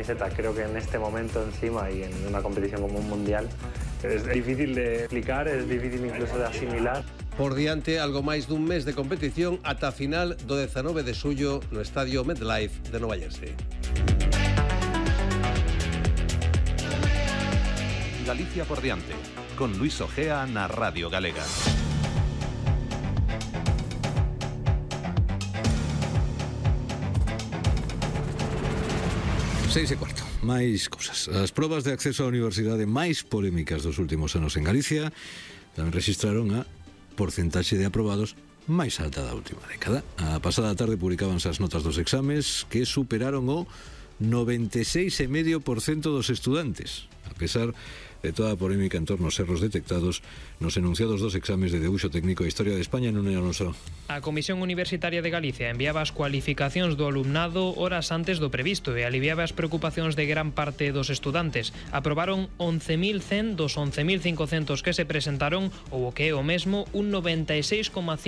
camiseta. Creo que en este momento encima y en una competición como un mundial es difícil de explicar, es difícil incluso de asimilar. Por diante, algo máis dun mes de competición ata a final do 19 de xullo no estadio MetLife de Nova Jersey. Galicia por diante, con Luis Ojea na Radio Galega. Seis e cuarto, máis cousas. As probas de acceso á universidade máis polémicas dos últimos anos en Galicia tamén registraron a porcentaxe de aprobados máis alta da última década. A pasada tarde publicábanse as notas dos exames que superaron o 96,5% dos estudantes, a pesar de toda a polémica en torno aos erros detectados nos enunciados dos exames de debuxo técnico e Historia de España. Núñez Alonso. A Comisión Universitaria de Galicia enviaba as cualificacións do alumnado horas antes do previsto e aliviaba as preocupacións de gran parte dos estudantes. Aprobaron 11.100 dos 11.500 que se presentaron, ou o que é o mesmo, un 96,5%,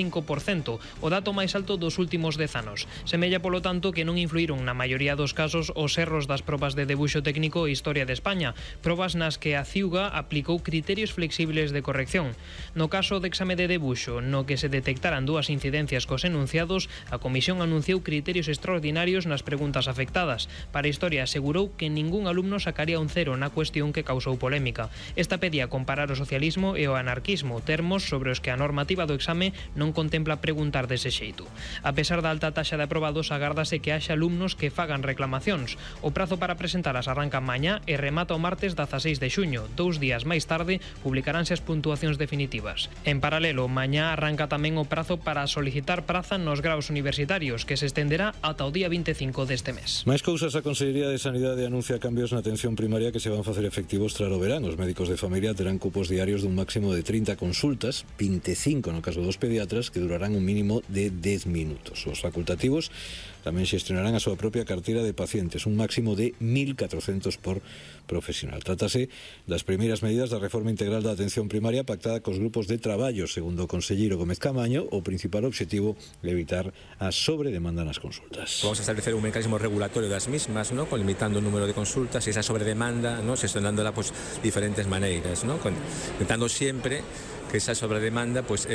o dato máis alto dos últimos 10 anos. Semella, polo tanto, que non influíron na maioría dos casos os erros das probas de debuxo técnico e Historia de España, probas nas que a CIUGA aplicou criterios flexibles de corrección. No caso de exame de debuxo, no que se detectaran dúas incidencias cos enunciados, a Comisión anunciou criterios extraordinarios nas preguntas afectadas. Para Historia asegurou que ningún alumno sacaría un 0 na cuestión que causou polémica. Esta pedía comparar o socialismo e o anarquismo, termos sobre os que a normativa do exame non contempla preguntar dese xeito. A pesar da alta taxa de aprobados, agárdase que haxa alumnos que fagan reclamacións. O prazo para presentalas arranca mañá e remata o martes 16 de xuño. 2 días máis tarde publicaranse as puntuacións definitivas. En paralelo, mañá arranca tamén o prazo para solicitar praza nos graos universitarios, que se estenderá ata o día 25 deste mes. Máis cousas. A Consellería de Sanidade anuncia cambios na atención primaria que se van facer efectivos tras o verán. Os médicos de familia terán cupos diarios dun máximo de 30 consultas, 25 no caso dos pediatras, que durarán un mínimo de 10 minutos. Os facultativos tamén xestionarán a súa propia carteira de pacientes, un máximo de 1.400 por profesional. Trátase das primeiras medidas da reforma integral da atención primaria pactada cos grupos de traballo. Segundo o conselleiro Gómez Camaño, o principal obxectivo é evitar a sobredemanda nas consultas. Vamos a establecer un mecanismo regulatorio das mismas, ¿no?, con limitando o número de consultas e esa sobredemanda, ¿no?, xestionándola pues diferentes maneiras, ¿no?, intentando sempre que esa sobredemanda, pues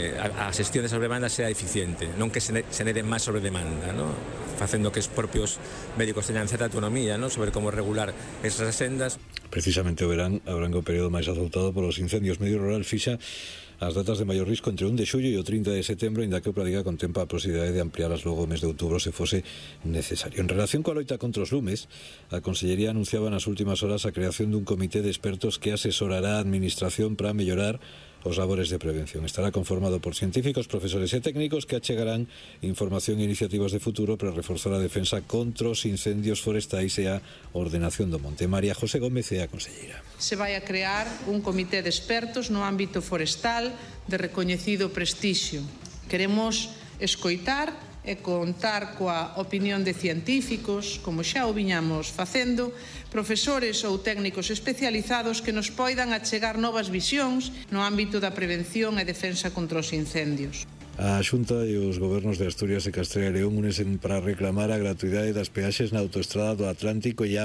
a xestión de sobredemanda sea eficiente, non que se nede máis sobredemanda, ¿no?, facendo que os propios médicos teñan certa autonomía, ¿no?, sobre como regular esas sendas. Precisamente o verán habrán o período máis azotado polos incendios. Medio Rural fixa as datas de maior risco entre 1 de xullo e o 30 de setembro, inda que o Pradiga contempla a posibilidade de amplialas logo o mes de outubro se fose necesario. En relación coa loita contra os lumes, a Consellería anunciaba nas últimas horas a creación dun comité de expertos que asesorará a Administración para mellorar os labores de prevención. Estará conformado por científicos, profesores e técnicos que achegarán información e iniciativas de futuro para reforzar a defensa contra os incendios forestais e a ordenación do monte. María José Gómez é a conselleira. Se vai a crear un comité de expertos no ámbito forestal de recoñecido prestixio. Queremos escoitar e contar coa opinión de científicos, como xa o viñamos facendo, profesores ou técnicos especializados que nos poidan achegar novas visións no ámbito da prevención e defensa contra os incendios. A Xunta e os gobernos de Asturias e Castela e León unesen para reclamar a gratuidade das peaxes na autoestrada do Atlántico e a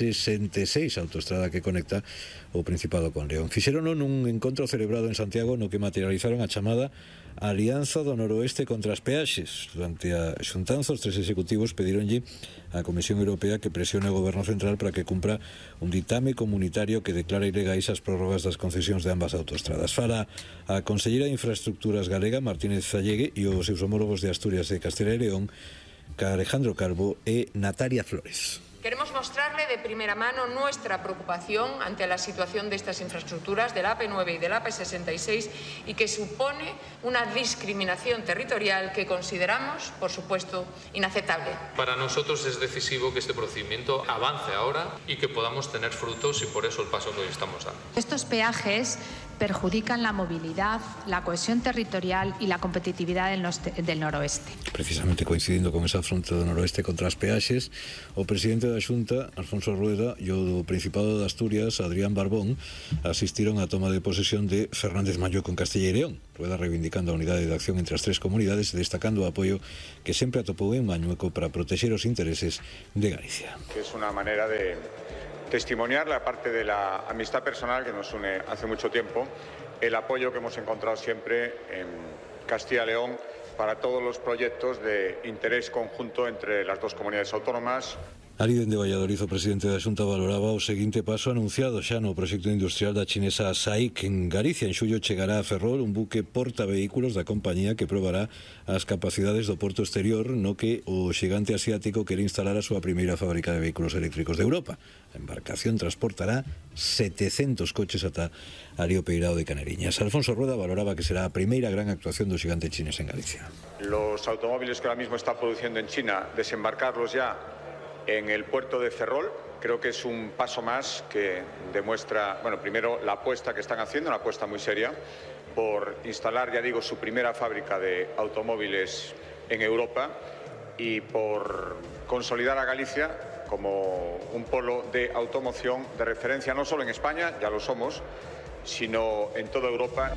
P66, a autoestrada que conecta o Principado con León. Fixérono nun encontro celebrado en Santiago no que materializaron a chamada Alianza do Noroeste contra as peaxes. Durante a xuntanza, os tres executivos pedironlle á Comisión Europea que presione o Goberno Central para que cumpra un ditame comunitario que declara ilegais as prórrogas das concesións de ambas autoestradas. Fala a conselleira de Infraestructuras galega, Martínez Zallegue, e os seus homólogos de Asturias e Castela e León, Alejandro Calvo e Natalia Flores. Queremos mostrarle de primera mano nuestra preocupación ante la situación de estas infraestructuras, de la AP9 y de la AP66, y que supone una discriminación territorial que consideramos, por supuesto, inaceptable. Para nosotros es decisivo que este procedimiento avance ahora y que podamos tener frutos, y por eso el paso que hoy estamos dando. Estos peajes perjudican la movilidad, la cohesión territorial y la competitividad del noroeste. Precisamente coincidindo con esa fronte do noroeste contra as peaxes, o presidente presidente da Xunta, Alfonso Rueda, e o do Principado de Asturias, Adrián Barbón, asistiron á toma de posesión de Fernández Mayo con Castilla e León. Rueda reivindicando a unidade de acción entre as tres comunidades e destacando o apoio que sempre atopou en Mañueco para protexer os intereses de Galicia. Que es una manera de testimoniar la parte de la amistad personal que nos une hace mucho tiempo, el apoyo que hemos encontrado siempre en Castilla y León para todos los proyectos de interés conjunto entre las dos comunidades autónomas. Ali dende Valladolid, o presidente da Xunta valoraba o seguinte paso anunciado xa no proxecto industrial da chinesa SAIC en Galicia. En xullo chegará a Ferrol un buque portavehículos da compañía que probará as capacidades do porto exterior no que o xigante asiático quere instalar a súa primeira fábrica de vehículos eléctricos de Europa. A embarcación transportará 700 coches ata Río Peirao de Canariñas. Alfonso Rueda valoraba que será a primeira gran actuación do xigante chinés en Galicia. Los automóviles que ahora mismo está produciendo en China, desembarcarlos ya en el puerto de Ferrol, creo que es un paso más que demuestra, bueno, primero la apuesta que están haciendo, una apuesta muy seria, por instalar, ya digo, su primera fábrica de automóviles en Europa y por consolidar a Galicia como un polo de automoción de referencia no solo en España, ya lo somos, sino en toda Europa.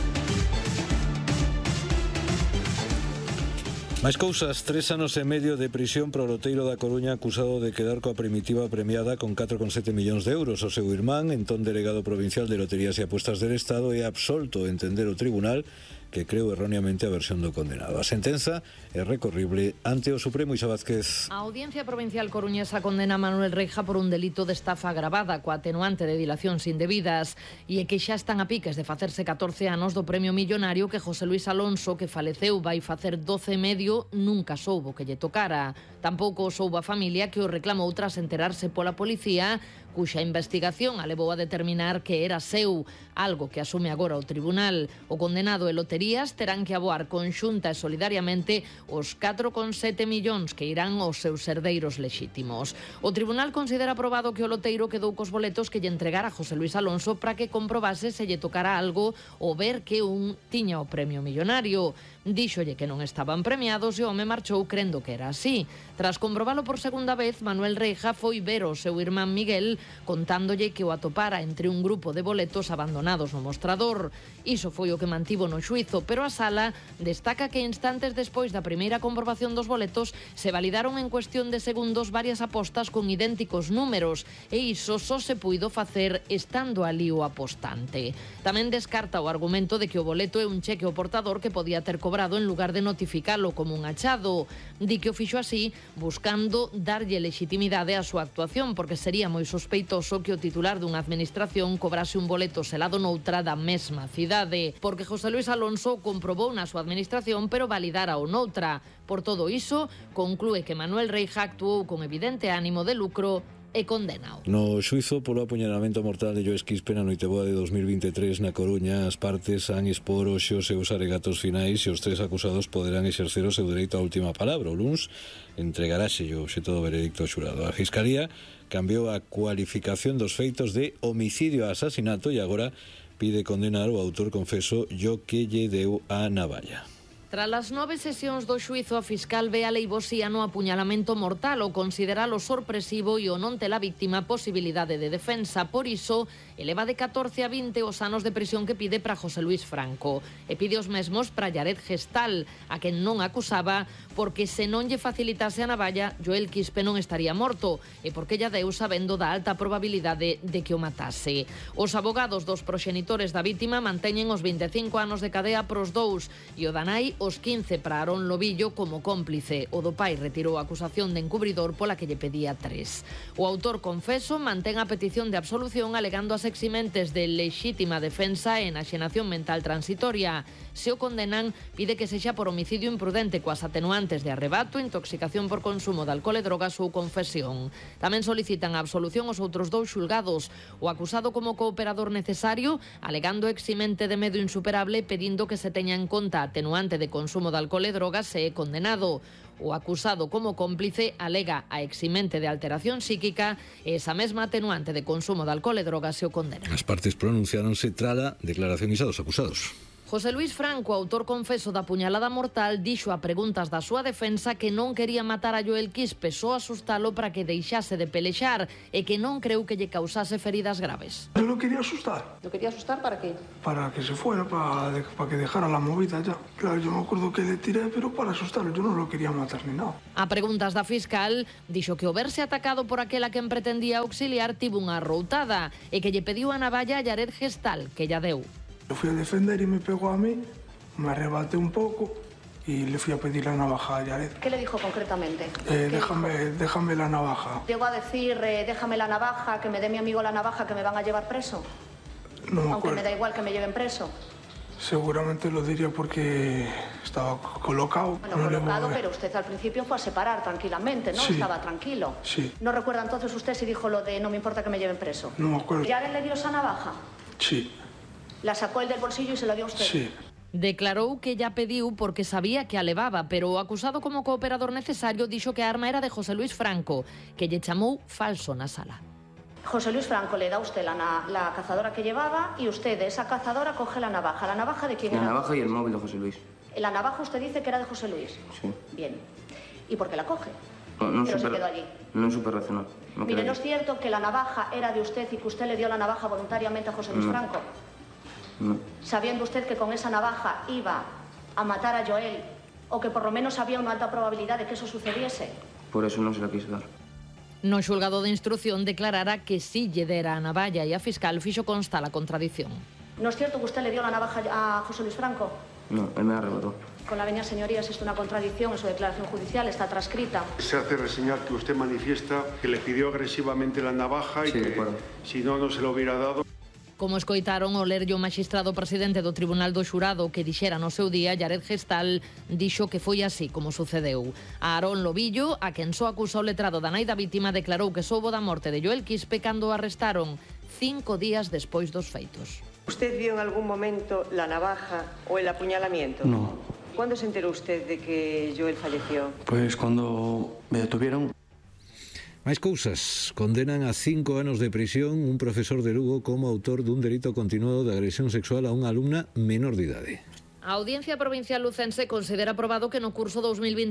Máis cousas, 3 anos e medio de prisión para o loteiro da Coruña acusado de quedar coa primitiva premiada con 4,7 millóns de euros. O seu irmán, entón delegado provincial de Loterías e Apuestas del Estado, é absolto, entender o tribunal, que creu erróneamente a versión do condenado. A sentenza é recorrible ante o Supremo. Isa Vázquez. A Audiencia Provincial coruñesa condena a Manuel Reija por un delito de estafa agravada coa atenuante de dilacións indebidas e é que xa están a piques de facerse 14 anos do premio millonario que José Luis Alonso, que faleceu vai facer 12 e medio, nunca soubo que lle tocara. Tampouco soubo a familia, que o reclamou tras enterarse pola policía, cuxa investigación a levou a determinar que era seu, algo que asume agora o tribunal. O condenado e Loterías terán que aboar conxunta e solidariamente os 4,7 millóns que irán aos seus herdeiros lexítimos. O tribunal considera aprobado que o loteiro quedou cos boletos que lle entregara José Luis Alonso para que comprobase se lle tocara algo ou ver que un tiña o premio millonario. Díxolle que non estaban premiados e o home marchou crendo que era así. Tras comprobalo por segunda vez, Manuel Reija foi ver o seu irmán Miguel contándolle que o atopara entre un grupo de boletos abandonados no mostrador. Iso foi o que mantivo no xuizo, pero a sala destaca que instantes despois da primeira comprobación dos boletos se validaron en cuestión de segundos varias apostas con idénticos números e iso só se puido facer estando ali o apostante. Tamén descarta o argumento de que o boleto é un cheque ao portador que podía ter cobrado en lugar de notificalo como un achado. Di que o fixo así buscando darlle legitimidade á súa actuación porque sería moi sospeitoso que o titular dunha administración cobrase un boleto selado noutra da mesma cidade, porque José Luis Alonso comprobou na súa administración pero validara o noutra. Por todo iso, conclúe que Manuel Reija actuou con evidente ánimo de lucro e condenao. No xuizo polo apuñalamento mortal de Joes Quispe na noiteboa de 2023 na Coruña, as partes han expor hoxe os seus alegatos finais e os tres acusados poderán exercer o seu dereito á última palabra. O luns entregarase o obxecto do veredicto ao xurado. A Fiscalía cambiou a cualificación dos feitos de homicidio a asasinato e agora pide condenar o autor confeso yo que lle deu a navalla. Tras as 9 sesións do xuizo, a fiscal ve a leivosía no apuñalamento mortal o consideralo sorpresivo e o non ter a víctima posibilidade de defensa. Por iso, eleva de 14 a 20 os anos de prisión que pide para José Luis Franco. E pide os mesmos para Yared Gestal, a quen non acusaba, porque se non lle facilitase a navalla, Joel Quispe non estaría morto, e porque lla deu sabendo da alta probabilidade de que o matase. Os abogados dos proxenitores da vítima manteñen os 25 anos de cadea pros dous, e o danai os 15 para Aarón Lobillo como cómplice. O do pai retirou a acusación de encubridor pola que lle pedía 3. O autor confeso mantén a petición de absolución alegando as eximentes de lexítima defensa e enaxenación mental transitoria. Se o condenan, pide que sexa por homicidio imprudente coas atenuantes de arrebato, intoxicación por consumo de alcohol e drogas ou confesión. Tamén solicitan a absolución os outros dous xulgados, o acusado como cooperador necesario, alegando eximente de medo insuperable, pedindo que se teña en conta atenuante de consumo de alcohol e drogas se é condenado. O acusado como cómplice alega a eximente de alteración psíquica e esa mesma atenuante de consumo de alcohol e drogas se o condena. As partes pronunciáronse trala declaración isa dos acusados. José Luis Franco, autor confeso da puñalada mortal, dixo a preguntas da súa defensa que non quería matar a Joel Quispe, só asustalo para que deixase de pelexar e que non creu que lle causase feridas graves. Yo lo quería asustar. ¿Lo quería asustar para qué? Para que se fuera, para que dejara la movida ya. Claro, yo me acuerdo que le tiré, pero para asustarlo, yo non lo quería matar ni nada. A preguntas da fiscal, dixo que o verse atacado por aquela que pretendía auxiliar tivo unha arroutada e que lle pediu a navalla a Jared Gestal, que lla deu. Yo fui a defender y me pegó a mí, me arrebaté un poco y le fui a pedir la navaja a Jared. ¿Qué le dijo concretamente? Déjame la navaja. ¿Llegó a decir, déjame la navaja, que me dé mi amigo la navaja, que me van a llevar preso? No me Aunque acuerdo. me da igual que me lleven preso. Seguramente lo diría porque estaba colocado. Bueno, no colocado, pero usted al principio fue a separar tranquilamente, ¿no? Sí. Estaba tranquilo. Sí. ¿No recuerda entonces usted si dijo lo de no me importa que me lleven preso? No me acuerdo. ¿Jared le dio esa navaja? Sí. ¿La sacó él del bolsillo y se la dio a usted? Sí. Declarou que ya pediu porque sabía que a levaba, pero o acusado como cooperador necesario dixo que a arma era de José Luis Franco, que lle chamou falso na sala. José Luis Franco le da a usted la cazadora que llevaba y usted de esa cazadora coge la navaja. ¿La navaja de quién era? La navaja y el móvil de José Luis. La navaja usted dice que era de José Luis. Sí. Bien. ¿Y por qué la coge? No Pero se quedó allí. No supe racional. Mire, ¿no es cierto que la navaja era de usted y que usted le dio la navaja voluntariamente a José Luis Franco? No. Sabiendo usted que con esa navaja iba a matar a Joel, o que por lo menos había una alta probabilidad de que eso sucediese. Por eso no se la quise dar. No xulgado de instrucción declarara que sí lle dera a navalla e a fiscal fixo consta la contradición. ¿No es cierto que usted le dio la navaja a José Luis Franco? No, él me arrebató. Con la venia, señorías, es una contradicción en su declaración judicial, está transcrita. Se hace reseñar que usted manifiesta que le pidió agresivamente la navaja y Sí, que si no, no se lo hubiera dado. Como escoitaron o lerlle o magistrado presidente do Tribunal do Xurado que dixera no seu día, Jared Gestal dixo que foi así como sucedeu. A Aarón Lobillo, a quen só acusa o letrado da nai da vítima, declarou que soubo da morte de Joel Quispe cando o arrestaron 5 días despois dos feitos. ¿Usted vio en algún momento la navaja o el apuñalamiento? No. ¿Cuándo se enteró usted de que Joel falleció? Pues cuando me detuvieron. Máis cousas. Condenan a 5 anos de prisión un profesor de Lugo como autor dun delito continuado de agresión sexual a unha alumna menor de idade. A Audiencia Provincial lucense considera probado que no curso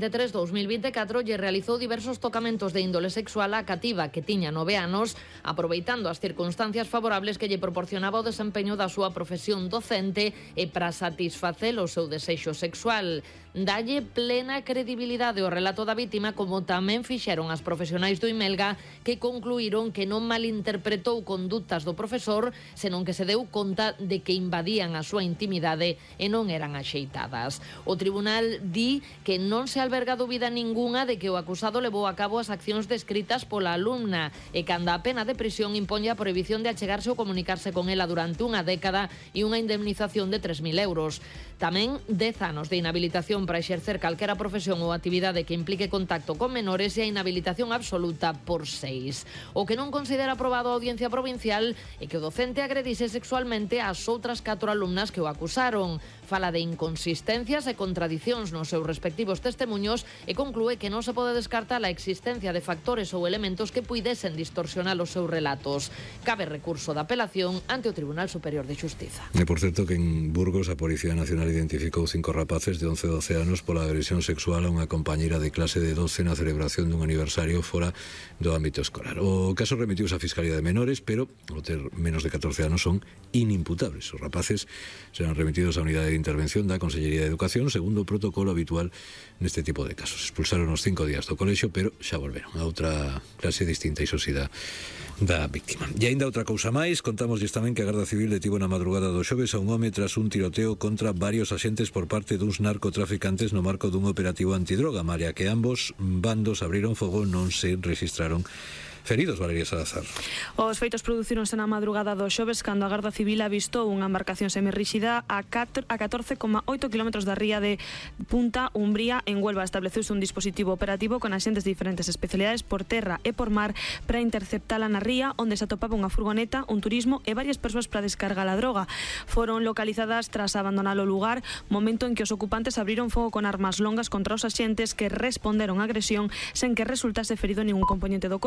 2023-2024 lle realizou diversos tocamentos de índole sexual á cativa que tiña 9 anos, aproveitando as circunstancias favorables que lle proporcionaba o desempeño da súa profesión docente e para satisfacer o seu desexo sexual. Dalle plena credibilidade ao relato da vítima, como tamén fixeron as profesionais do Imelga, que concluíron que non malinterpretou condutas do profesor, senón que se deu conta de que invadían a súa intimidade e non eran axeitadas. O tribunal di que non se alberga dúbida ningunha de que o acusado levou a cabo as accións descritas pola alumna e canda a pena de prisión imponlle a prohibición de achegarse ou comunicarse con ela durante unha década e unha indemnización de 3.000 euros. Tamén 10 anos de inhabilitación para exercer calquera profesión ou actividade que implique contacto con menores e a inhabilitación absoluta por 6. O que non considera aprobado a Audiencia Provincial é que o docente agredise sexualmente ás outras 4 alumnas que o acusaron. Fala de inconsistencias e contradicións nos seus respectivos testemunhos e conclúe que non se pode descartar a existencia de factores ou elementos que puidesen distorsionar os seus relatos. Cabe recurso de apelación ante o Tribunal Superior de Xustiza. E por certo que en Burgos a Policía Nacional identificou 5 rapaces de 11 e 12 anos pola agresión sexual a unha compañeira de clase de 12 na celebración dun aniversario fora do ámbito escolar. O caso remitiuse á Fiscalía de Menores, pero ao ter menos de 14 anos son inimputables. Os rapaces serán remitidos á Unidade de Intervención da Consellería de Educación segundo o protocolo habitual neste tipo de casos. Expulsaron os 5 días do colexio, pero xa volveron a outra clase distinta, iso si da víctima. E aínda outra cousa máis, contámosles tamén que a Garda Civil detivo na madrugada do xoves a un home tras un tiroteo contra varios axentes por parte duns narcotraficantes no marco dun operativo antidroga, malia que ambos bandos abriron fogo, non se registraron feridos. Valeria Salazar. Os feitos producíronse na madrugada do xoves cando a Garda Civil avistou unha embarcación semirríxida a 14,8 km da ría de Punta Umbría en Huelva. Estableceuse un dispositivo operativo con axentes de diferentes especialidades por terra e por mar para interceptala na ría, onde se atopaba unha furgoneta, un turismo e varias persoas para descargar a droga. Foron localizadas tras abandonar o lugar, momento en que os ocupantes abriron fogo con armas longas contra os axentes que responderon á agresión sen que resultase ferido ningún componente do corpo.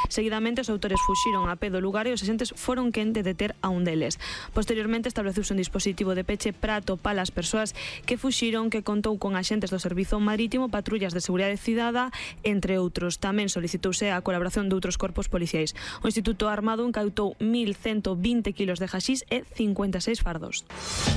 Seguidamente, os autores fuxiron a pé do lugar e os axentes foron quen de deter a un deles. Posteriormente, estableceuse un dispositivo de peche para atopar as persoas que fuxiron, que contou con axentes do Servizo Marítimo, patrullas de seguridade cidadá, entre outros. Tamén solicitouse a colaboración de outros corpos policiais. O Instituto Armado incautou 1.120 kilos de haxís e 56 fardos.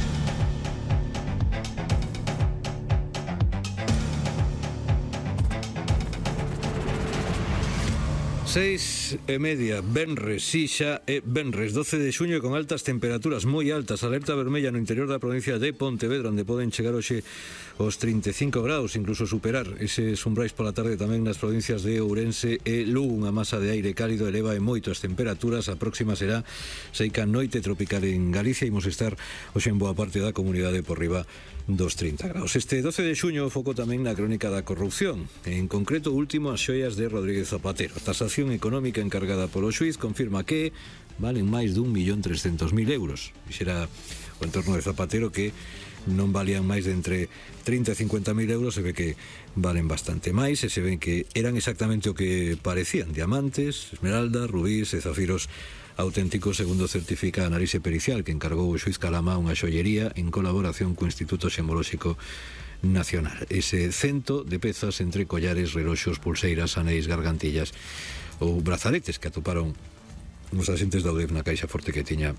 6:30, venres, xixa e venres 12 de xuño con altas temperaturas moi altas, alerta vermella no interior da provincia de Pontevedra, onde poden chegar hoxe os 35 graus, incluso superar eses umbrais pola tarde tamén nas provincias de Ourense e Lugo. Unha masa de aire cálido eleva e moito as temperaturas. A próxima será seica noite tropical en Galicia. Imos estar hoxe en boa parte da comunidade por riba dos 30 graus. Este 12 de xuño foco tamén na crónica da corrupción, en concreto último as xoias de Rodríguez Zapatero. A tasación económica encargada polo xuiz confirma que valen máis de 1.300.000 euros. Xera o entorno de Zapatero que non valían máis de entre 30 e 50.000 euros, se ve que valen bastante máis e se ven que eran exactamente o que parecían: diamantes, esmeraldas, rubíes e zafiros auténticos, segundo certifica a análise pericial que encargou o xuiz Calamá, unha xollería en colaboración co Instituto Xemolóxico Nacional. Ese 100 de pezas entre collares, reloxos, pulseiras, anéis, gargantillas ou brazaretes que atoparon os axentes da UDEF na caixa forte que tiña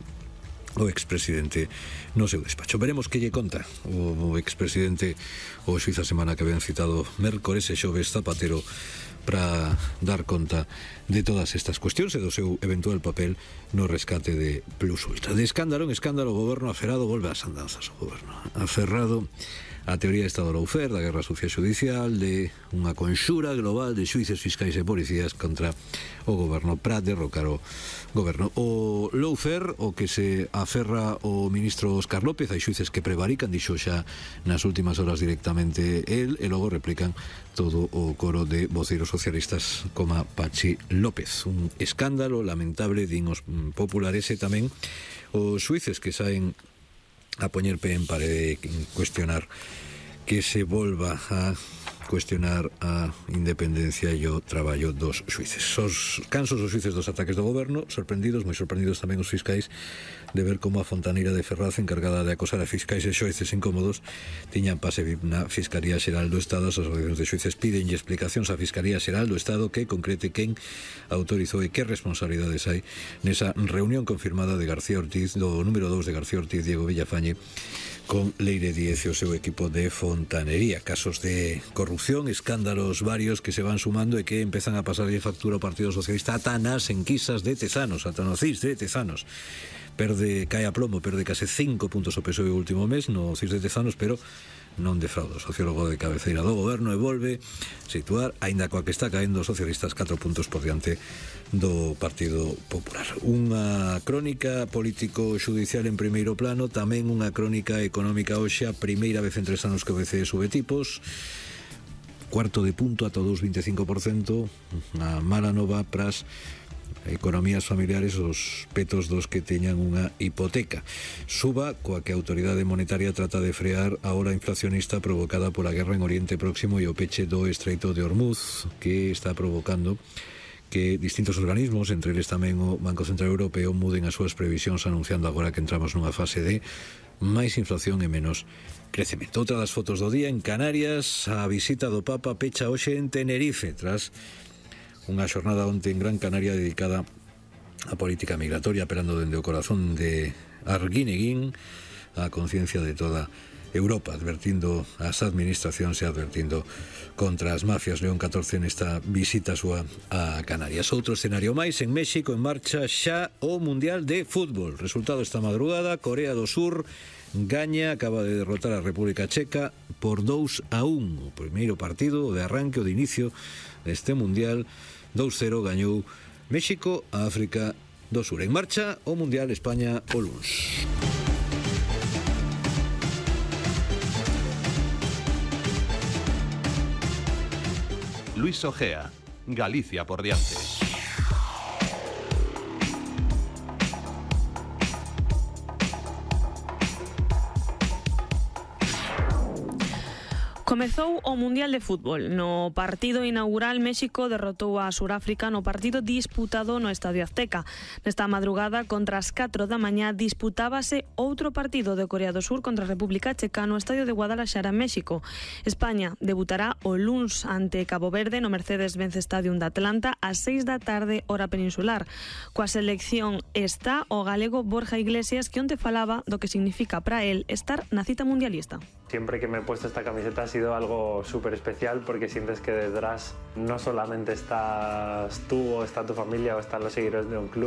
o expresidente no seu despacho. Veremos que lle conta o expresidente o xuiz a semana que ven citado mércores e xoves Zapatero para dar conta de todas estas cuestións e do seu eventual papel no rescate de Plus Ultra. De escándalo en escándalo, o goberno aferrado volve ás andanzas. O goberno aferrado a teoría de Estado lawfare, da guerra sucia xudicial, de unha conxura global de xuíces fiscais e policías contra o goberno para derrocar o goberno. O lawfare, o que se aferra o ministro Óscar López, hai xuíces que prevarican, dixo xa nas últimas horas directamente el, e logo replican todo o coro de voceiros socialistas como Pachi López. Un escándalo lamentable, din os populares, e tamén os xuíces que saen a poñer pé en parede, cuestionar que se volva a cuestionar a independencia e o traballo dos xuíces. Os cansos os xuíces dos ataques do goberno, sorprendidos, moi sorprendidos tamén os fiscais, de ver como a Fontaneira de Ferraz, encargada de acosar a fiscais e xuíces incómodos, tiñan pase na Fiscalía Xeral do Estado. As asociacións de xuíces piden explicacións á Fiscalía Xeral do Estado que concrete quen autorizou e que responsabilidades hai nesa reunión confirmada de García Ortiz, do número 2 de García Ortiz, Diego Villafañe, con Leire Díez e o seu equipo de fontanería. Casos de corrupción, escándalos varios que se van sumando e que empezan a pasarlle factura ao Partido Socialista ata nas enquisas de Tezanos, ata no CIS de Tezanos. Cae a plomo, perde case 5 puntos o PSOE o último mes no CIS de Tezanos, pero non defrauda o sociólogo de cabeceira do goberno e volve situar, aínda coa que está caendo os socialistas, 4 puntos por diante do Partido Popular. Unha crónica político-xudicial en primeiro plano, tamén unha crónica económica hoxe, a primeira vez en 3 anos que o BCE sube tipos, cuarto de punto ata o 2,25%, unha mala nova pras economías familiares, os petos dos que teñan unha hipoteca. Suba coa que a autoridade monetaria trata de frear a ola inflacionista provocada pola guerra en Oriente Próximo e o peche do Estreito de Hormuz, que está provocando que distintos organismos, entre eles tamén o Banco Central Europeo, muden as súas previsións, anunciando agora que entramos nunha fase de máis inflación e menos crecemento. Outra das fotos do día en Canarias, a visita do Papa pecha hoxe en Tenerife, tras unha xornada onte en Gran Canaria dedicada á política migratoria, apelando dende o corazón de Arguineguín a conciencia de toda Europa, advertindo as administracións e advertindo contra as mafias. León XIV nesta visita súa a Canarias. Outro escenario máis, en México, en marcha xa o Mundial de Fútbol. Resultado esta madrugada: Corea do Sur gaña, acaba de derrotar a República Checa por 2-1. O primeiro partido de arranque, o de inicio deste Mundial, 2-0 gañou México a África do Sur. En marcha o Mundial, España o luns. Luis Ojea, Galicia por diante. Comezou o Mundial de Fútbol. No partido inaugural, México derrotou a Suráfrica no partido disputado no Estadio Azteca. Nesta madrugada, contra as 4 da mañá, disputábase outro partido de Corea do Sur contra a República Checa no Estadio de Guadalajara, México. España debutará o luns ante Cabo Verde no Mercedes-Benz Stadium de Atlanta ás 6 da tarde, hora peninsular. Coa selección está o galego Borja Iglesias, que onte falaba do que significa para él estar na cita mundialista. Siempre que me he puesto esta camiseta ha sido algo súper especial porque sientes que detrás no solamente estás tú o está tu familia o están los seguidores de un club,